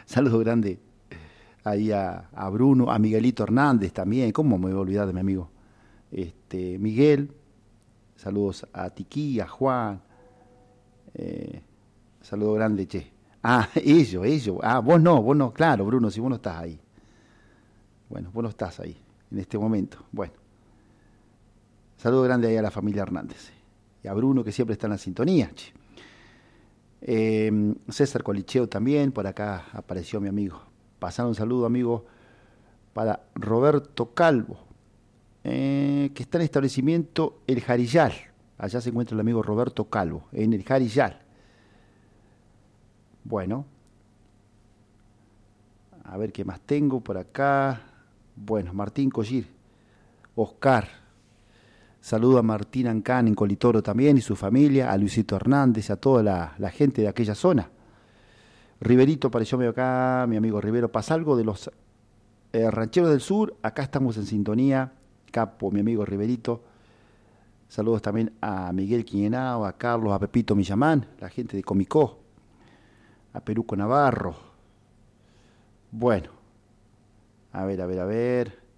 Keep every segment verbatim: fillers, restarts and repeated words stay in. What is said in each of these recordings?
Saludo grande ahí a, a Bruno, a Miguelito Hernández también. ¿Cómo me voy a olvidar de mi amigo? Este, Miguel, saludos a Tiquí, a Juan. Eh, saludo grande, che. Ah, ellos, ellos. Ah, vos no, vos no, claro, Bruno, si vos no estás ahí. Bueno, vos no estás ahí en este momento. Bueno, saludo grande ahí a la familia Hernández. Y a Bruno, que siempre está en la sintonía, che. Eh, César Colicheo también, por acá apareció mi amigo. Pasar un saludo, amigo, para Roberto Calvo, eh, que está en el establecimiento El Jarillal. Allá se encuentra el amigo Roberto Calvo, en El Jarillal. Bueno, a ver qué más tengo por acá. Bueno, Martín Collir, Oscar. Saludo a Martín Ancán en Colitoro también y su familia, a Luisito Hernández, a toda la, la gente de aquella zona. Riverito apareció medio acá, mi amigo Rivero. Pasa algo de los eh, rancheros del sur, acá estamos en sintonía. Capo, mi amigo Riverito. Saludos también a Miguel Quiñenao, a Carlos, a Pepito Millamán, la gente de Comicó, a Peruco Navarro. Bueno, a ver, a ver, a ver.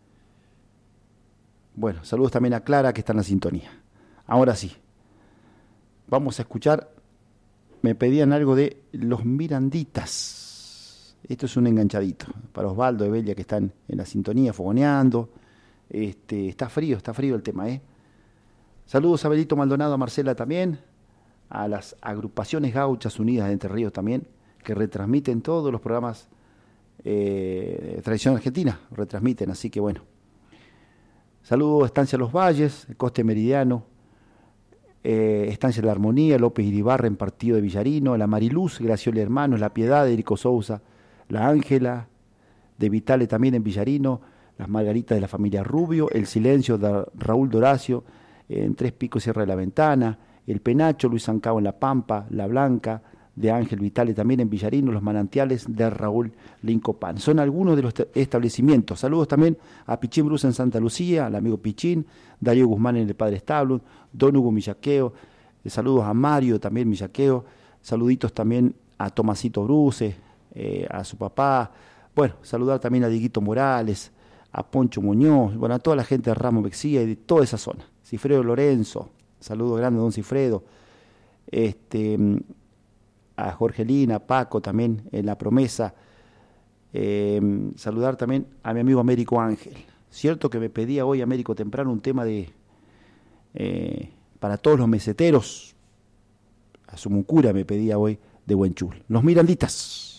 Bueno, saludos también a Clara, que está en la sintonía. Ahora sí, vamos a escuchar. Me pedían algo de Los Miranditas. Esto es un enganchadito para Osvaldo, Evelia, que están en la sintonía, fogoneando. Este, está frío, está frío el tema, ¿eh? Saludos a Belito Maldonado, a Marcela también, a las agrupaciones gauchas unidas de Entre Ríos también, que retransmiten todos los programas eh, de tradición argentina, retransmiten, así que bueno. Saludos a Estancia Los Valles, el Coste Meridiano, eh, Estancia La Armonía, López Iribarra en Partido de Villarino, la Mariluz, Gracioli Hermanos, La Piedad de Erico Sousa, la Ángela de Vitale también en Villarino, las Margaritas de la familia Rubio, el Silencio de Raúl Doracio eh, en Tres Picos Sierra de la Ventana, el Penacho, Luis Sancao en La Pampa, la Blanca de Ángel Vitale también en Villarino, los Manantiales de Raúl Lincopan. Son algunos de los establecimientos. Saludos también a Pichín Bruce en Santa Lucía, al amigo Pichín, Darío Guzmán en el Padre Establo, Don Hugo Millaqueo, saludos a Mario también Millaqueo, saluditos también a Tomasito Bruce, eh, a su papá, bueno, saludar también a Dieguito Morales, a Poncho Muñoz, bueno, a toda la gente de Ramos Mexía y de toda esa zona. Cifredo Lorenzo, saludo grande a don Cifredo, este... a Jorgelina, a Paco también en La Promesa, eh, saludar también a mi amigo Américo Ángel. Cierto que me pedía hoy Américo temprano un tema de eh, para todos los meseteros, a su mucura me pedía hoy de Huenchul. Los Miranditas.